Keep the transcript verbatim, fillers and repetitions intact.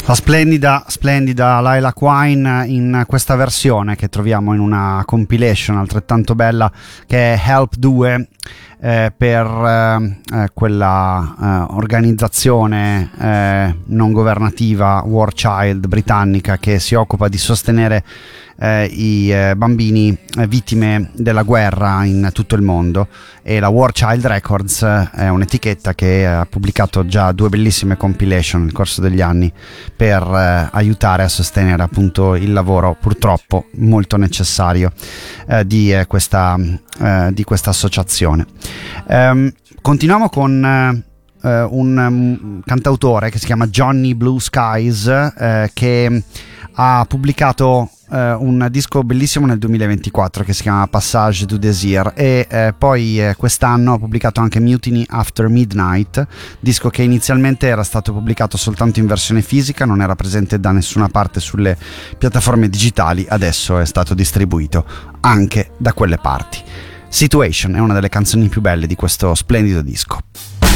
La splendida, splendida Lila Quine in questa versione che troviamo in una compilation altrettanto bella che è Help due, eh, per eh, quella eh, organizzazione eh, non governativa War Child britannica che si occupa di sostenere eh, i eh, bambini eh, vittime della guerra in tutto il mondo, e la War Child Records è un'etichetta che ha pubblicato già due bellissime compilation nel corso degli anni per eh, aiutare a sostenere appunto il lavoro purtroppo molto necessario eh, di, eh, questa, eh, di questa associazione. Um, continuiamo con uh, un um, cantautore che si chiama Johnny Blue Skies, uh, che ha pubblicato uh, un disco bellissimo nel duemilaventiquattro che si chiama Passage du Désir, e uh, poi uh, quest'anno ha pubblicato anche Mutiny After Midnight, disco che inizialmente era stato pubblicato soltanto in versione fisica, non era presente da nessuna parte sulle piattaforme digitali, adesso è stato distribuito anche da quelle parti. Situation è una delle canzoni più belle di questo splendido disco.